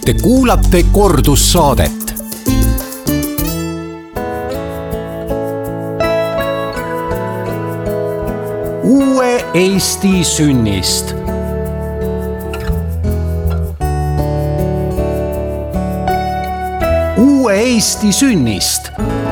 Te kuulate kordussaadet. Uue Eesti sünnist. Uue Eesti sünnist.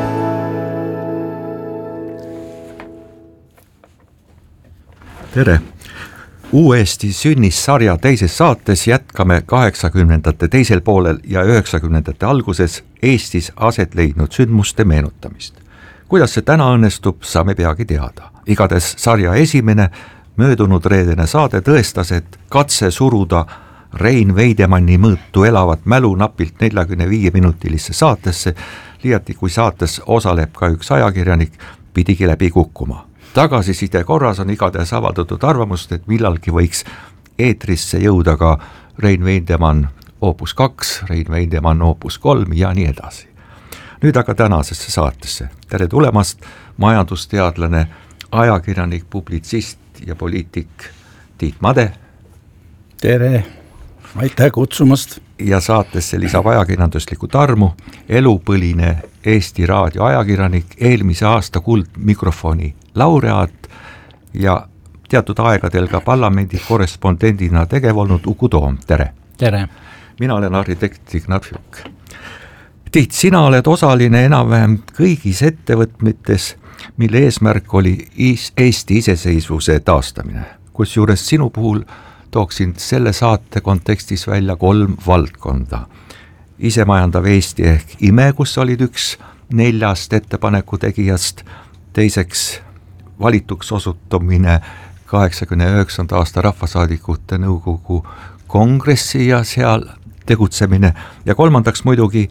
Tere! Uue Eesti sünnis sarja teises saates jätkame 80ndate teisel poolel ja 90ndate alguses Eestis aset leidnud sündmuste meenutamist. Kuidas see täna õnnestub, saame peagi teada. Igades sarja esimene möödunud reedene saade tõestas, et katse suruda Rein Veidemanni mõõtu elavat mälu napilt 45-minutilisse saatesse, liiati kui saates osaleb ka üks ajakirjanik, pidigi läbi kukkuma. Tagasiside korras on igatahes avaldatud arvamust, et millalgi võiks eetrisse jõuda ka Rein Veidemann Opus 2, Rein Veidemann Opus 3 ja nii edasi. Nüüd aga tänasesse saatesse. Tere tulemast, majandusteadlane, ajakirjanik, publitsist ja poliitik Tiit Made. Tere, aitäh kutsumast. Ja saatesse lisab ajakirjanduslikku tarmu, elupõline Eesti Raadio ajakirjanik, eelmise aasta kuldmikrofoni laureaat ja teatud aegadel ka parlamendi korrespondendina tegev olnud Uku Toom. Tere! Tere! Mina olen arhitekt Ignat Fjuk. Tiit, sina oled osaline enam-vähem kõigis ettevõtmites, mille eesmärk oli Eesti iseseisvuse taastamine. Kusjuures sinu puhul tooksin selle saate kontekstis välja 3 valdkonda. Isemajandav Eesti ehk IME, kus olid üks 4 ettepaneku tegijast, teiseks valituks osutumine 89. aasta rahvasaadikute nõukogu kongressi ja seal tegutsemine ja kolmandaks muidugi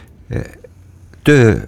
töö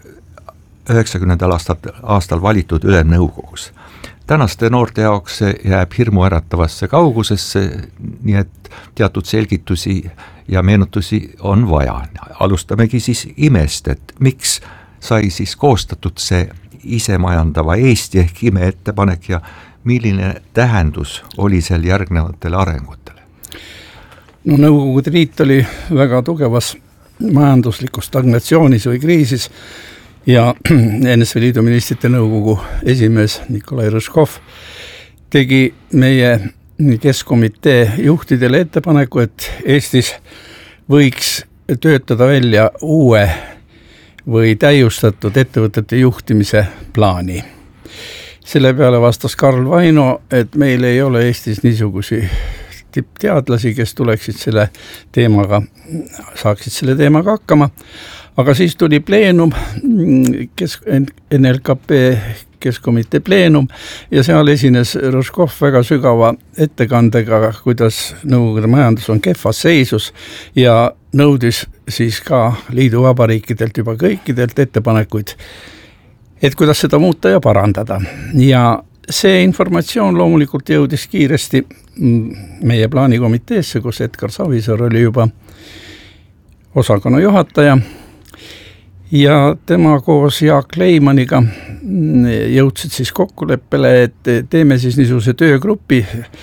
90. aastal valitud ülemnõukogus. Tänaste noorte jaoks jääb hirmu äratavasse kaugusesse, nii et teatud selgitusi ja meenutusi on vaja. Alustamegi siis IMEst, et miks sai siis koostatud see isemajandava Eesti ehk IME ettepanek ja milline tähendus oli seal järgnevatele arengutele? No Nõukogude Liit oli väga tugevas majanduslikus stagnatsioonis või kriisis ja NSV Liidu ministrite nõukogu esimees Nikolai Rõškov tegi meie keskkomitee juhtidele ettepaneku, et Eestis võiks töötada välja uue või täiustatud ettevõtete juhtimise plaani. Selle peale vastas Karl Vaino, et meil ei ole Eestis niisugusi tippteadlasi, kes tuleksid selle teemaga, saaksid selle teemaga hakkama. Aga siis tuli pleenum, NLKP keskkomitee pleenum ja seal esines Rõškov väga sügava ettekandega, kuidas Nõukogude majandus on kehvas seisus ja nõudis siis ka liiduvabariikidelt juba kõikidelt ettepanekuid, et kuidas seda muuta ja parandada. Ja see informatsioon loomulikult jõudis kiiresti meie plaanikomiteesse, kus Edgar Savisaar oli juba osakonna juhataja ja tema koos Jaak Leimaniga jõudsid siis kokkuleppele, et teeme siis niisuguse töögrupi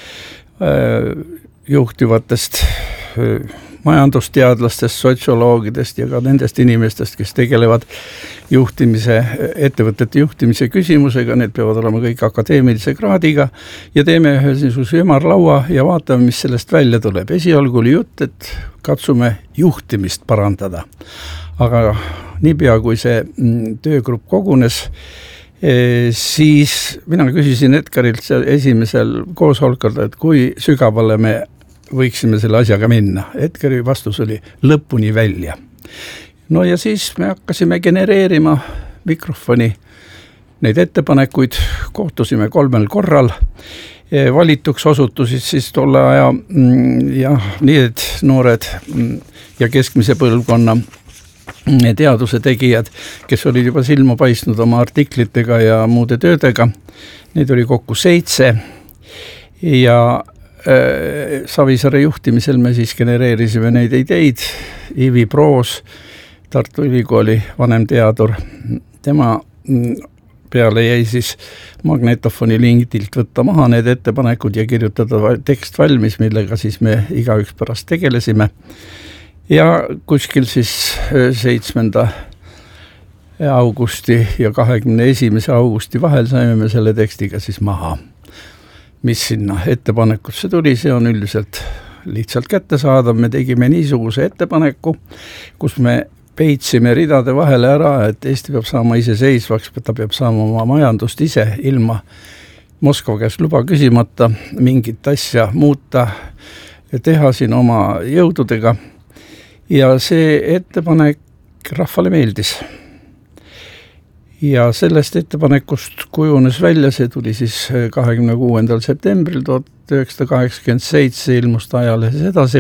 juhtivatest majandusteadlastest, sotsioloogidest ja ka nendest inimestest, kes tegelevad ettevõtete juhtimise küsimusega, need peavad olema kõik akadeemilise kraadiga ja teeme ühe niisuguse ümarlaua ja vaatame, mis sellest välja tuleb. Esialgu oli jutt, et katsume juhtimist parandada. Aga niipea kui see töögrupp kogunes, siis mina küsisin Edgarilt esimesel koosolekul, et kui sügavale me võiksime selle asjaga minna. Edgari vastus oli lõpuni välja. No ja siis me hakkasime genereerima mikrofoni neid ettepanekuid, kohtusime 3 korral, valituks osutusid siis tolle aja ja need noored ja keskmise põlvkonna teaduse tegijad, kes olid juba silma paistnud oma artiklitega ja muude töödega. Neid oli kokku 7 ja Savisaare juhtimisel me siis genereerisime neid ideid. Ivi Proos, Tartu Ülikooli vanemteadur, tema peale jäi siis magnetofoni lingilt võtta maha need ettepanekud ja kirjutada tekst valmis, millega siis me igaüks pärast tegelesime. ja kuskil siis 7. augusti ja 21. augusti vahel saime me selle tekstiga siis maha. Mis sinna ettepanekusse tuli, see on üldiselt lihtsalt kättesaadav. Me tegime niisuguse ettepaneku, kus me peitsime ridade vahele ära, et Eesti peab saama iseseisvaks, ta peab saama oma majandust ise ilma Moskva käest luba küsimata mingit asja muuta ja teha siin oma jõududega. Ja see ettepanek rahvale meeldis. Ja sellest ettepanekust kujunes välja, see tuli siis 26. septembril 1987, ilmus ta ajalehes edasi.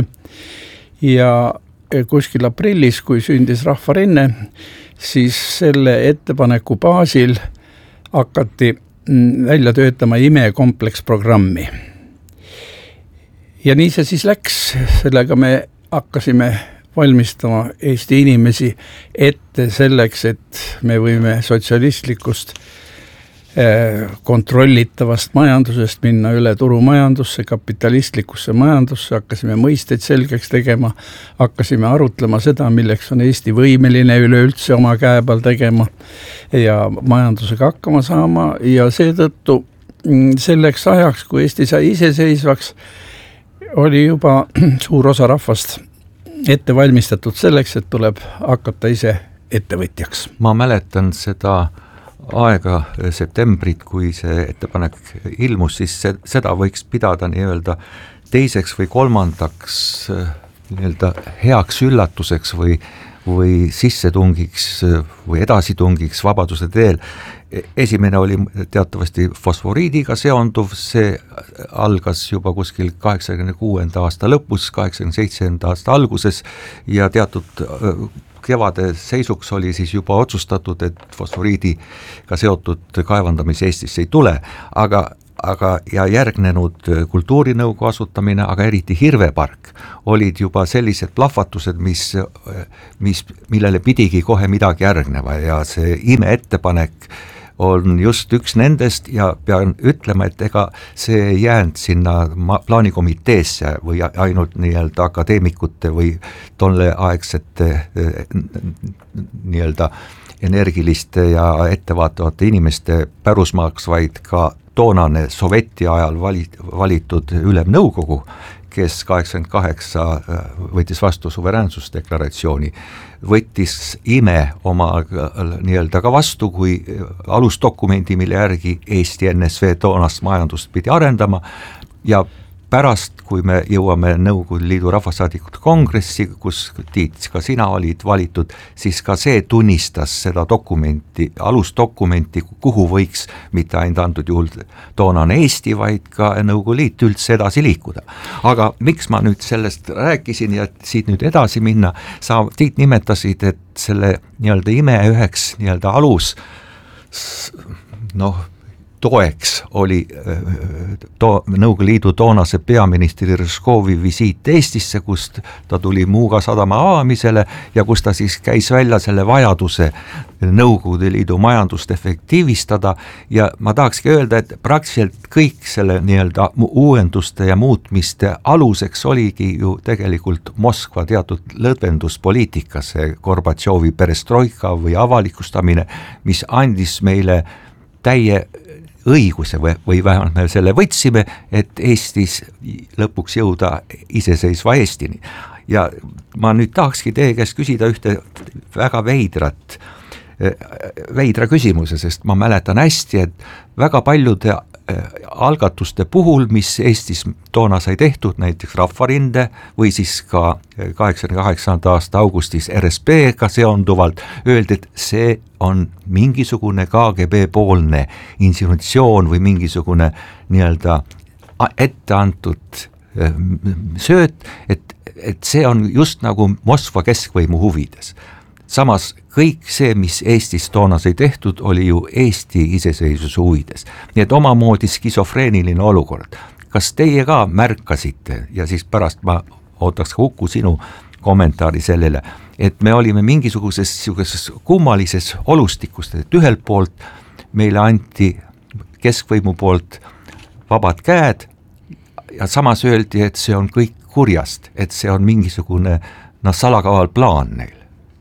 Ja kuskil aprillis, kui sündis Rahvarinne, siis selle ettepaneku baasil hakati välja töötama imekompleksprogrammi. Ja nii see siis läks, sellega me hakkasime valmistama Eesti inimesi ette selleks, et me võime sotsialistlikust kontrollitavast majandusest minna üle turumajandusse, kapitalistlikkusse majandusse, hakkasime mõisteid selgeks tegema, hakkasime arutlema seda, milleks on Eesti võimeline üleüldse oma käepal tegema ja majandusega hakkama saama ja seetõttu selleks ajaks, kui Eesti sai iseseisvaks, oli juba suur osa rahvast ette valmistatud selleks, et tuleb hakata ise ettevõtjaks. Ma mäletan seda aega septembrit, kui see ettepanek ilmus, siis seda võiks pidada nii-öelda teiseks või kolmandaks nii-öelda heaks üllatuseks või sissetungiks või edasitungiks vabaduse teel. Esimene oli teatavasti fosforiidiga seonduv, see algas juba kuskil 86. aasta lõpus, 87. aasta alguses ja teatud kevade seisuks oli siis juba otsustatud, et fosforiidiga seotud kaevandamisi Eestisse ei tule, aga ja järgnenud kultuurinõukogu asutamine, aga eriti Hirvepark olid juba sellised plahvatused, millele pidigi kohe midagi järgneva ja see imeettepanek on just üks nendest ja pean ütlema, et ega see ei jäänud sinna plaanikomiteesse või ainult nii-öelda akadeemikute või tolleaegsete nii-öelda energiliste ja ettevaatavate inimeste pärusmaaks, vaid ka toonane soveti ajal valitud ülemnõukogu, kes 88 võttis vastu suveräänsusdeklaratsiooni, võttis ime oma nii-öelda ka vastu kui alusdokumendi, mille järgi Eesti NSV toonast majandust pidi arendama ja pärast, kui me jõuame Nõukogude Liidu rahvasaadikute kongressi, kus Tiit, ka sina olid valitud, siis ka see tunnistas seda dokumenti, alusdokumenti, kuhu võiks mitte ainult antud juhul toonane Eesti, vaid ka Nõukogude Liit üldse edasi liikuda. Aga miks ma nüüd sellest rääkisin ja siit nüüd edasi minna, sa, Tiit, nimetasid, et selle nii-öelda ime üheks nii-öelda alus toeks oli Nõukogude Liidu toonase peaministri Rõžkovi visiit Eestisse, kust ta tuli Muuga sadama avamisele ja kus ta siis käis välja selle vajaduse Nõukogude Liidu majandust efektiivistada ja ma tahakski öelda, et praktiliselt kõik selle nii-öelda uuenduste ja muutmiste aluseks oligi ju tegelikult Moskva teatud lõdvenduspoliitika, see Gorbatšovi perestroika või avalikustamine, mis andis meile täie õiguse või vähemalt me selle võtsime, et Eestis lõpuks jõuda iseseisva Eestini. Ja ma nüüd tahakski teie käest küsida ühte väga veidra küsimuse, sest ma mäletan hästi, et väga paljude algatuste puhul, mis Eestis toona sai tehtud, näiteks Rahvarinde või siis ka 88. aasta augustis RSP-ga seonduvalt, öeldi, et see on mingisugune KGB poolne insinuatsioon või mingisugune nii-öelda etteantud sööt, et see on just nagu Moskva keskvõimu huvides. Samas kõik see, mis Eestis toona sai tehtud, oli ju Eesti iseseisvuse huvides. Nii et omamoodi skisofreeniline olukord. Kas teie ka märkasite, ja siis pärast ma ootaks ka Uku sinu kommentaari sellele, et me olime mingisuguses kummalises olustikust, et ühelt poolt meile anti keskvõimu poolt vabad käed ja samas öeldi, et see on kõik kurjast, et see on mingisugune salakaval plaan neil?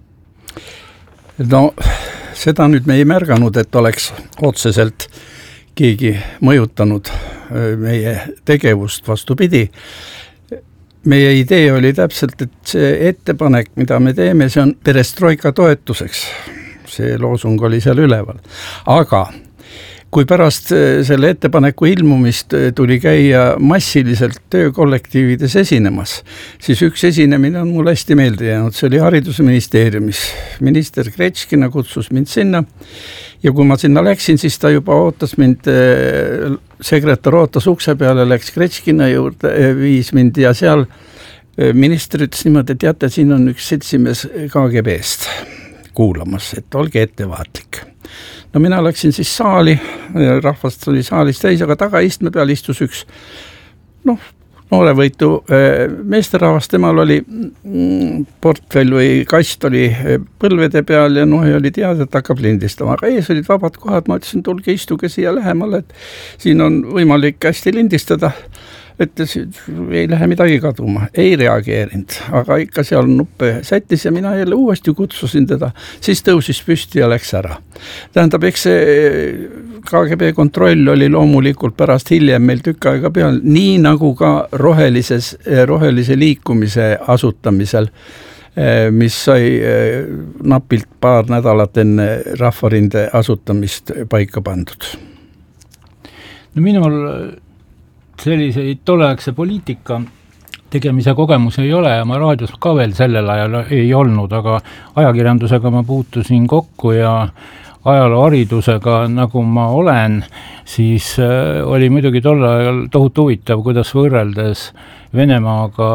No seda nüüd me ei märganud, et oleks otseselt keegi mõjutanud meie tegevust, vastupidi. Meie idee oli täpselt, et see ettepanek, mida me teeme, see on perestroika toetuseks. See loosung oli seal üleval. Aga kui pärast selle ettepaneku ilmumist tuli käia massiliselt töökollektiivides esinemas, siis üks esinemine on mul hästi meelde jäänud, see oli haridusministeeriumis. Minister Kretškina kutsus mind sinna ja kui ma sinna läksin, siis ta juba ootas mind, sekretär ootas ukse peale, läks Kretškina juurde, viis mind ja seal minister ütles niimoodi, et teate, siin on üks seltsimees KGB-st kuulamas, et olge ettevaatlik. No mina läksin siis saali, rahvast oli saalis täis, aga tagaistme peal istus üks noorevõitu meesterahvas, temal oli portfell või kast oli põlvede peal ja oli teada, et hakkab lindistama, aga ees olid vabad kohad, ma ütlesin, tulge istuge siia lähemale, et siin on võimalik hästi lindistada, ütles, ei lähe midagi kaduma, ei reageerinud, aga ikka seal nuppe sättis ja mina jälle uuesti kutsusin teda, siis tõusis püsti ja läks ära. Tähendab, eks see KGB kontroll oli loomulikult pärast hiljem meil tükk aega peal, nii nagu ka rohelise liikumise asutamisel, mis sai napilt paar nädalat enne rahvarinde asutamist paika pandud. No minul selliseid tolleaegse poliitika tegemise kogemus ei ole ja ma raadios ka veel sellel ajal ei olnud, aga ajakirjandusega ma puutusin kokku ja ajalooharidusega, nagu ma olen, siis oli muidugi tol ajal tohutu huvitav, kuidas võrreldes Venemaaga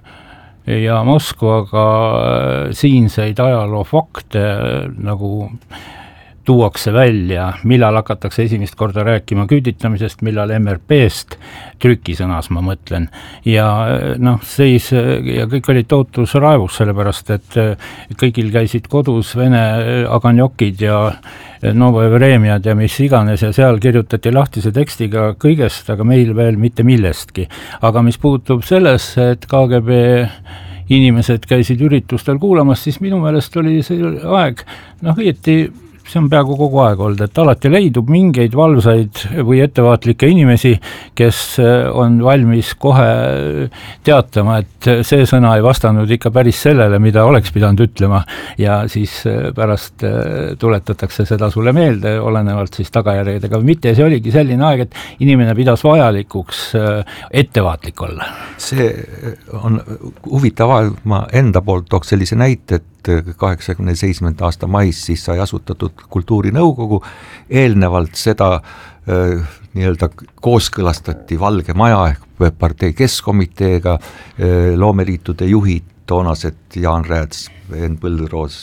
ja Moskvaga siinseid ajaloofakte nagu tuuakse välja, millal hakatakse esimest korda rääkima küüditamisest, millal MRP-st, trükisõnas ma mõtlen. Ja seis ja kõik olid tohutus raevus sellepärast, et kõigil käisid kodus Vene aganjokid ja Novoje Vremjad ja mis iganes ja seal kirjutati lahtise tekstiga kõigest, aga meil veel mitte millestki. Aga mis puutub sellesse, et KGB inimesed käisid üritustel kuulamas, siis minu meelest oli see aeg, õieti see on peaaegu kogu aeg olnud, et alati leidub mingeid valvsaid või ettevaatlikke inimesi, kes on valmis kohe teatama, et see sõna ei vastanud ikka päris sellele, mida oleks pidanud ütlema ja siis pärast tuletatakse seda sulle meelde, olenevalt siis tagajärgedega või mitte ja see oligi selline aeg, et inimene pidas vajalikuks ettevaatlik olla. See on huvitav aeg, ma enda poolt tooks sellise näite, et 87. aasta mais siis sai asutatud kultuurinõukogu, eelnevalt seda nii-öelda kooskõlastati Valge Maja ehk partei keskkomiteega, loomeliitude juhid, toonased Jaan Rääts, Enn Põldroos,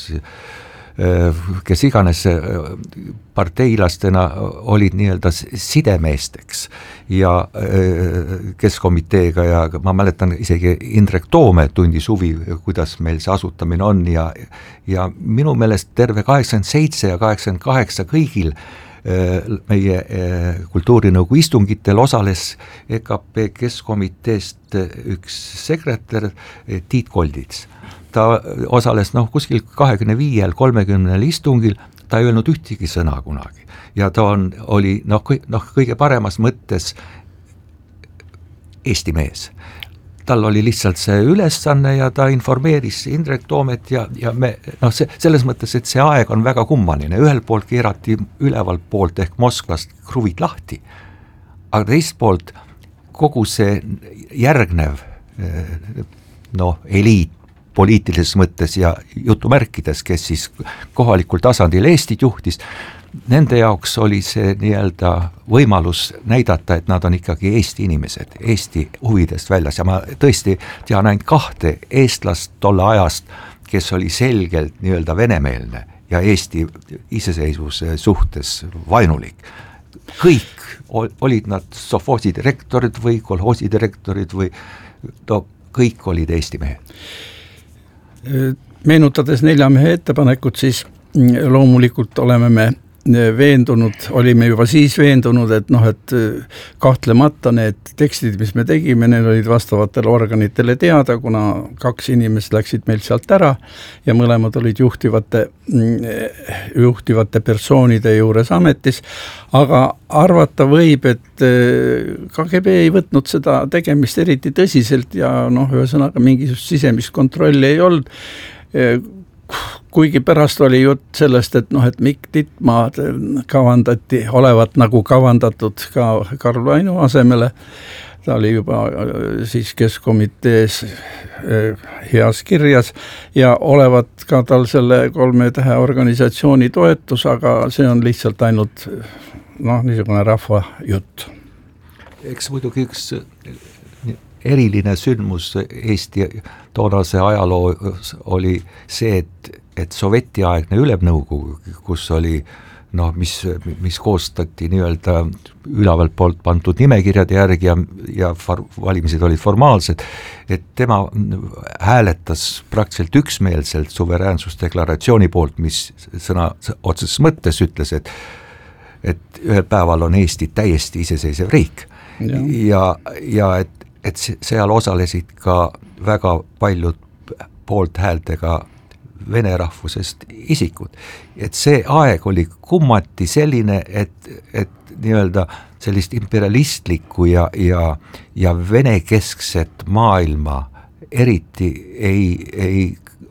kes iganes parteilastena olid nii-öelda sidemeesteks ja keskkomiteega ja ma mäletan isegi Indrek Toome tundis huvi, kuidas meil see asutamine on ja minu meelest terve 87 ja 88 kõigil meie kultuurinõukogu istungitel osales EKP keskkomiteest üks sekretär Tiit Koldits. Ta osales kuskil 25-30 istungil, ta ei öelnud ühtegi sõna kunagi ja ta oli kõige paremas mõttes Eesti mees. Tal oli lihtsalt see ülesanne ja ta informeeris Indrek Toomet ja me selles mõttes, et see aeg on väga kummaline, ühel poolt keerati ülevalt poolt ehk Moskvast kruvid lahti, aga teist poolt kogu see järgnev eliit poliitilises mõttes ja jutumärkides, kes siis kohalikul tasandil Eestit juhtis, nende jaoks oli see nii-öelda võimalus näidata, et nad on ikkagi Eesti inimesed, Eesti huvidest väljas ja ma tõesti tean ainult 2 eestlast tolle ajast, kes oli selgelt nii-öelda venemeelne ja Eesti iseseisvuse suhtes vaenulik. Kõik olid nad sovhoosi direktorid või kolhoosi direktorid või kõik olid Eesti mehed. Meenutades 4 mehe ettepanekut, siis loomulikult oleme me olime juba siis veendunud, et et kahtlemata need tekstid, mis me tegime, need olid vastavatele organitele teada, kuna 2 inimest läksid meil sealt ära ja mõlemad olid juhtivate persoonide juures ametis, aga arvata võib, et KGB ei võtnud seda tegemist eriti tõsiselt ja ühesõnaga mingisugust sisemist kontrolli ei olnud, kuigi pärast oli jutt sellest, et Mikk Titma olevat nagu kavandatud ka Karl Vaino asemele, ta oli juba siis Keskkomitees heas kirjas ja olevat ka tal selle 3 tähe organisatsiooni toetus, aga see on lihtsalt ainult niisugune rahva jutt. Eks muidugi üks eriline sündmus Eesti toonase ajaloos oli see, et sovjetiaegne ülemnõukogu, kus oli mis koostati nii-öelda ülavalt poolt pandud nimekirjade järgi ja valimised olid formaalsed, et tema hääletas praktiliselt üksmeelselt suveräänsusdeklaratsiooni poolt, mis sõna otseses mõttes ütles, et ühel päeval on Eesti täiesti iseseisev riik ja et seal osalesid ka väga paljud poolthäältega vene rahvusest isikud. Et see aeg oli kummati selline, et nii-öelda sellist imperialistlikku ja vene keskset maailma eriti ei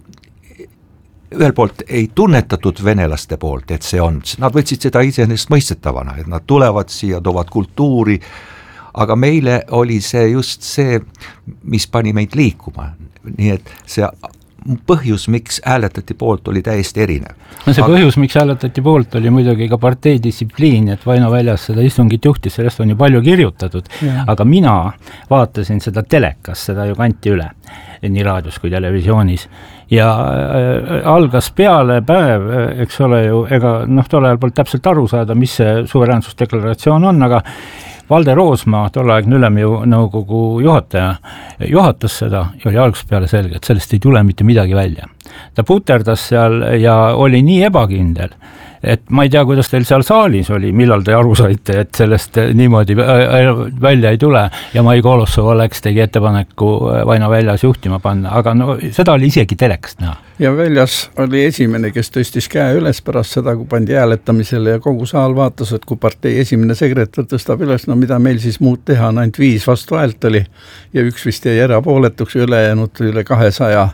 ühel poolt ei tunnetatud venelaste poolt, et see on, nad võtsid seda iseenesest mõistetavana, et nad tulevad siia, toovad kultuuri, aga meile oli see just see, mis pani meid liikuma, nii et see põhjus, miks hääletati poolt, oli täiesti erinev. No see põhjus, miks hääletati poolt, oli muidugi ka partei distsipliin, et Vaino väljas seda istungit juhtis, sellest on ju palju kirjutatud, aga mina vaatasin seda telekas, seda ju kanti üle, nii raadios kui televisioonis, ja algas peale päev, eks ole ju, ega tol ajal polnud täpselt aru saada, mis see suveräänsusdeklaratsioon on, aga Valde Roosmaa, tolleaegne ülemnõukogu juhataja, juhatas seda ja oli algusest peale selge, et sellest ei tule mitte midagi välja. Ta puterdas seal ja oli nii ebakindel, et ma ei tea, kuidas teil seal saalis oli, millal te aru saite, et sellest niimoodi välja ei tule ja Mai Kolossov tegi ettepaneku Vaino väljas juhtima panna, aga seda oli isegi telekast näha. Ja väljas oli esimene, kes tõstis käe üles pärast seda, kui pandi hääletamisele ja kogu saal vaatas, et kui partei esimene sekretär tõstab üles, mida meil siis muud teha, on ainult 5 vastu häält oli ja 1 vist jäi erapooletuks ja ülejäänud üle 200.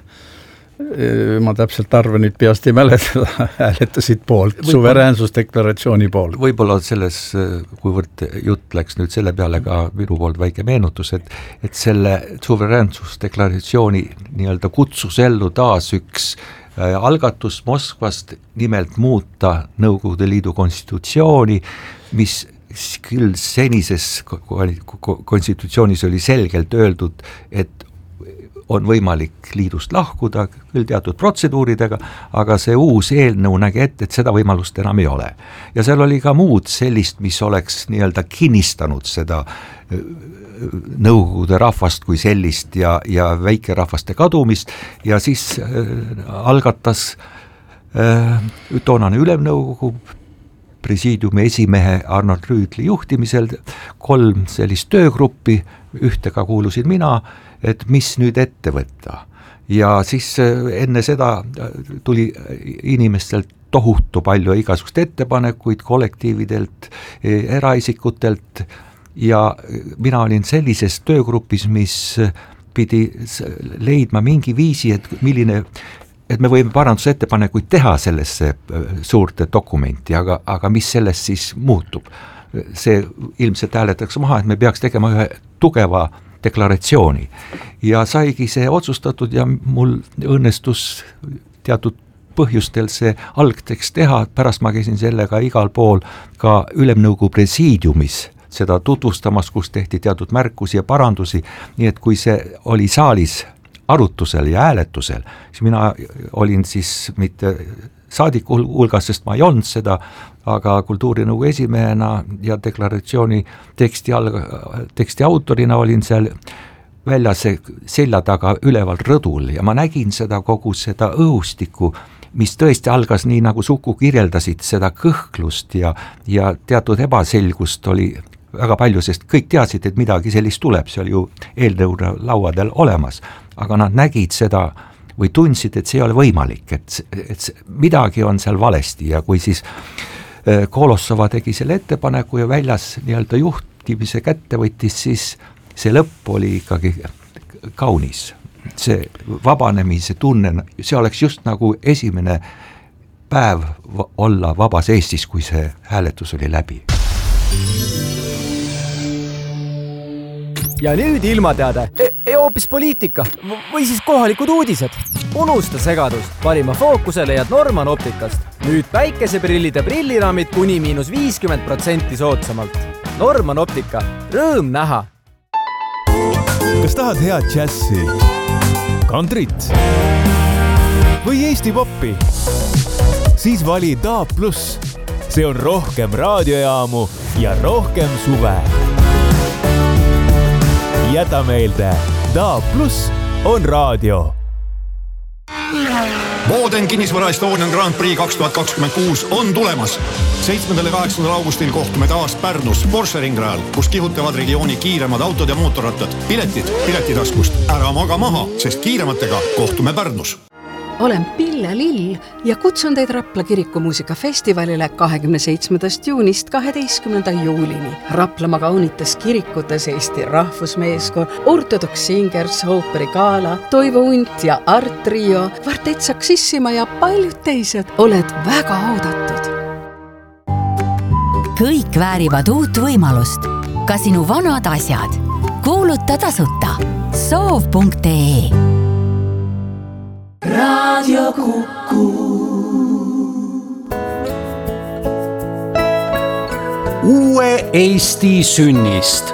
Ma täpselt arve nüüd peast ei mäleta, hääletasid poolt, suveräänsusdeklaratsiooni poolt. Võib-olla selles, kuivõrd jutt läks nüüd selle peale ka minu poolt väike meenutus, et selle suveräänsusdeklaratsiooni nii-öelda kutsus ellu taas üks algatus Moskvast, nimelt muuta Nõukogude Liidu konstitutsiooni, mis küll senises konstitutsioonis oli selgelt öeldud, et on võimalik liidust lahkuda, küll teatud protseduuridega, aga see uus eelnõu nägi ette, et seda võimalust enam ei ole. Ja seal oli ka muud sellist, mis oleks nii-öelda kinnistanud seda nõukogude rahvast kui sellist ja väikerahvaste kadumist ja siis algatas toonane ülemnõukogu presiidiumi esimehe Arnold Rüütli juhtimisel 3 sellist töögruppi, ühtega kuulusin mina, et mis nüüd ette võtta. Ja siis enne seda tuli inimestelt tohutu palju igasugust ettepanekuid kollektiividelt, eraisikutelt ja mina olin sellises töögrupis, mis pidi leidma mingi viisi, et me võime parandusettepanekuid teha sellesse suurte dokumenti, aga mis sellest siis muutub. See ilmselt hääletakse maha, et me peaks tegema ühe tugeva deklaratsiooni ja saigi see otsustatud ja mul õnnestus teatud põhjustel see algtekst teha, pärast ma käisin sellega igal pool ka ülemnõukogu presiidiumis seda tutvustamas, kus tehti teatud märkusi ja parandusi, nii et kui see oli saalis arutusel ja hääletusel, siis mina olin siis mitte saadiku hulgas, sest ma ei olnud seda, aga kultuurinõukogu esimehena ja deklaratsiooni teksti autorina olin seal väljas selja taga üleval rõdul ja ma nägin seda kogu seda õhustikku, mis tõesti algas nii, nagu Suku kirjeldasid, seda kõhklust ja teatud ebaselgust oli väga palju, sest kõik teadsid, et midagi sellist tuleb, see oli ju eelnõu lauadel olemas, aga nad nägid seda või tundsid, et see ei ole võimalik, et midagi on seal valesti ja kui siis Kolossova tegi selle ettepaneku ja väljas nii-öelda juhtimise kätte võttis, siis see lõpp oli ikkagi kaunis. See vabanemise tunne, see oleks just nagu esimene päev olla vabas Eestis, kui see hääletus oli läbi. Ja nüüd ilmateade, hoopis poliitika või siis kohalikud uudised. Unusta segadus, parima fookuse leiad Norman Optikast. Nüüd päikeseprillid ja prilliraamid kuni –50% soodsamalt. Norman Optika, rõõm näha! Kas tahad head džässi, kantrit või Eesti poppi? Siis vali DAB+. See on rohkem raadiojaamu ja rohkem suve. Jäta meelde, DAB+ on raadio. Boden kinnisvara Estonian Grand Prix 2026 on tulemas. 7. ja 8. augustil kohtume taas Pärnus Porsche ringrajal, kus kihutavad regiooni kiiremad autod ja mootorrattad. Piletid piletitaskust. Ära maga maha, sest kiirematega kohtume Pärnus. Olen Pille Lill ja kutsun teid Rapla kirikumuusikafestivalile 27. juunist 12. juulini. Raplamaa kaunites kirikutes Eesti rahvusmeeskoor, Ortodox Singers, Ooperi Gala, Toivo Unt ja Art Trio, Kvartett Saksissima ja paljud teised. Oled väga oodatud. Kõik väärivad uut võimalust. Ka sinu vanad asjad. Kuuluta tasuta. soov.ee Radio Kuku. Uue Eesti sünnist.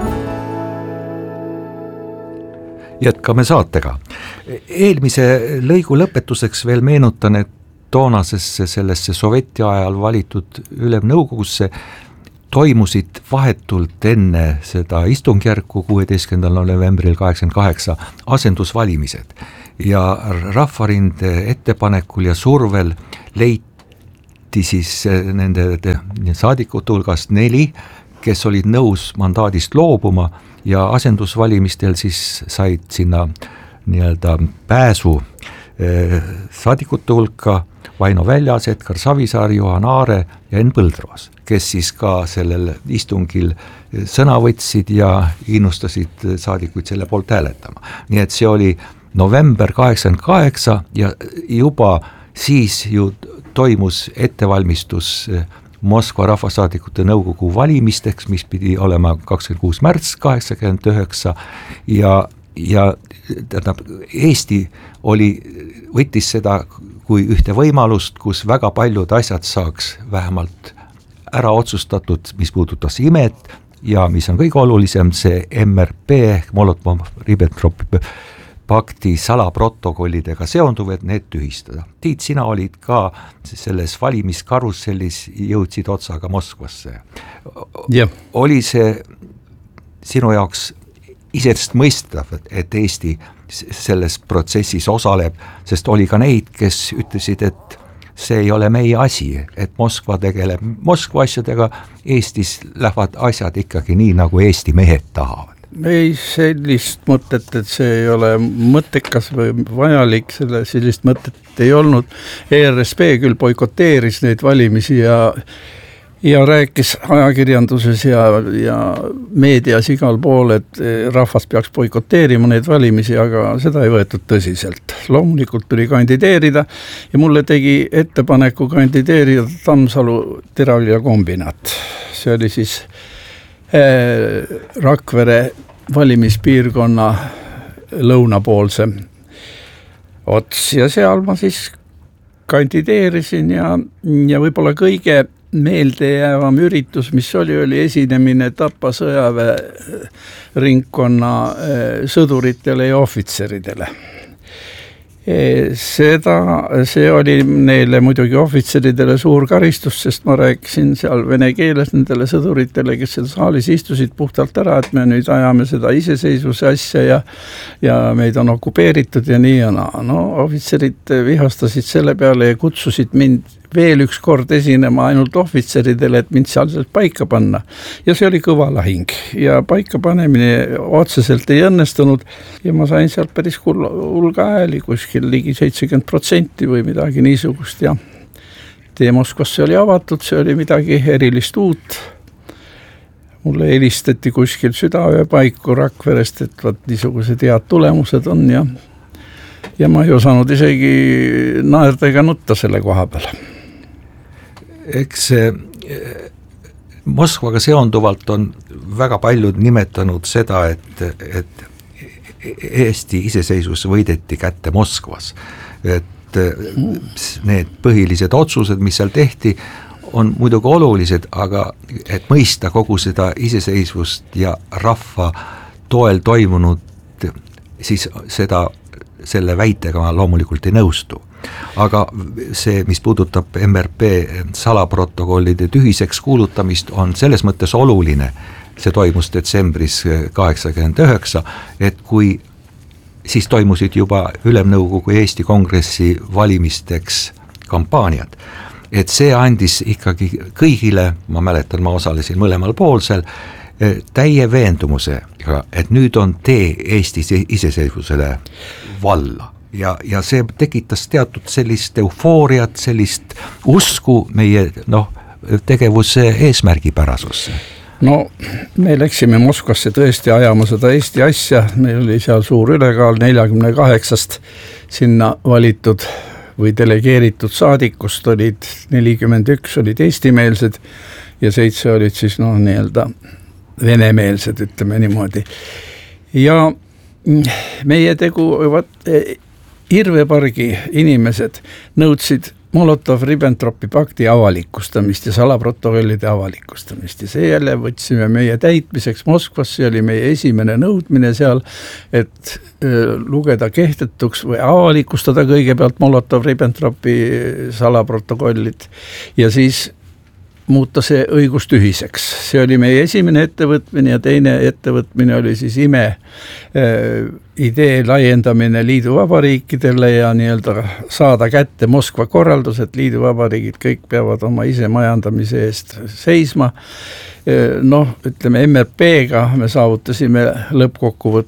Jätkame saatega. Eelmise lõigu lõpetuseks veel meenutan, et toonasesse sellesse soveti ajal valitud ülemnõukogusse toimusid vahetult enne seda istungjärku 16. novembril 88 asendusvalimised ja Rahvarinde ettepanekul ja survel leiti siis nende saadikute hulgast 4, kes olid nõus mandaadist loobuma ja asendusvalimistel siis said sinna nii-öelda pääsu saadikute hulka Vaino Väljas, Edgar Savisaar, Juhan Aare ja Enn Põldroos, kes siis ka sellel istungil sõna võtsid ja innustasid saadikuid selle poolt hääletama. Nii et see oli november 88 ja juba siis ju toimus ettevalmistus Moskva rahvasaadikute nõukogu valimisteks, mis pidi olema 26. märts 89 ja tähendab, Eesti võttis seda kui ühte võimalust, kus väga paljud asjad saaks vähemalt ära otsustatud, mis puudutas imet ja mis on kõige olulisem, see MRP ehk Molotov-Ribbentropi pakti salaprotokollidega seonduv, et need tühistada. Tiit, sina olid ka selles valimiskarusellis, jõudsid otsaga Moskvasse. Yeah. Oli see sinu jaoks isest mõistav, et Eesti selles protsessis osaleb, sest oli ka neid, kes ütlesid, et see ei ole meie asi, et Moskva tegeleb Moskva asjadega, Eestis lähevad asjad ikkagi nii, nagu Eesti mehed tahavad. Ei sellist mõtet, et see ei ole mõttekas või vajalik, sellist mõtet ei olnud. ERSP küll boikoteeris neid valimisi ja rääkis ajakirjanduses ja meedias igal pool, et rahvas peaks boikoteerima neid valimisi, aga seda ei võetud tõsiselt. Loomulikult tuli kandideerida ja mulle tegi ettepaneku kandideerida Tammsalu teraviljakombinaat. See oli siis Rakvere valimispiirkonna lõunapoolse ots ja seal ma siis kandideerisin ja võib-olla kõige meeldejäävam üritus, mis oli esinemine Tapa sõjaväe ringkonna sõduritele ja ohvitseridele. See oli neile muidugi ohvitseridele suur karistus, sest ma rääkisin seal vene keeles nendele sõduritele, kes seal saalis istusid puhtalt ära, et me nüüd ajame seda iseseisvuse asja ja meid on okupeeritud ja nii ja naa. No ohvitserid vihastasid selle peale ja kutsusid mind veel üks kord esinema ainult ohvitseridele, et mind seal paika panna. Ja see oli kõva lahing ja paika panemine otseselt ei õnnestunud ja ma sain sealt päris hulga hääli, kuskil ligi 70% või midagi niisugust ja tee Moskvasse oli avatud, see oli midagi erilist uut. Mulle helistati kuskil südaöö paiku Rakverest, et vaat niisugused head tulemused on ja ma ei osanud isegi naerda ega nutta selle koha peale. Eks Moskvaga seonduvalt on väga paljud nimetanud seda, et Eesti iseseisvus võideti kätte Moskvas. Et need põhilised otsused, mis seal tehti, on muidugi olulised, aga et mõista kogu seda iseseisvust ja rahva toel toimunud, siis selle väitega ma loomulikult ei nõustu. Aga see, mis puudutab MRP salaprotokollide tühiseks kuulutamist, on selles mõttes oluline. See toimus detsembris 89, et kui siis toimusid juba Ülemnõukogu Eesti Kongressi valimisteks kampaaniad, et see andis ikkagi kõigile, ma mäletan, ma osalesin mõlemal poolsel, täie veendumuse, et nüüd on tee Eesti iseseisvusele valla. Ja see tekitas teatud sellist eufooriat, sellist usku meie tegevuse eesmärgipärasusse. No me läksime Moskvasse tõesti ajama seda Eesti asja, meil oli seal suur ülekaal 48 sinna valitud või delegeeritud saadikust olid 41 olid eestimeelsed ja 7 olid siis nii-öelda venemeelsed, ütleme niimoodi. Ja meie Irvepargi inimesed nõudsid Molotov-Ribbentropi pakti avalikustamist ja salaprotokollide avalikustamist ja see jälle võtsime meie täitmiseks Moskvasse, oli meie esimene nõudmine seal, et lugeda kehtetuks või avalikustada kõigepealt Molotov-Ribbentropi salaprotokollid ja siis muuta see õigustühiseks. See oli meie esimene ettevõtmine ja teine ettevõtmine oli siis idee laiendamine liiduvabariikidele ja nii-öelda saada kätte Moskva korraldus, et liiduvabariigid kõik peavad oma ise majandamise eest seisma. Ütleme MRP-ga me saavutasime lõppkokkuvõttes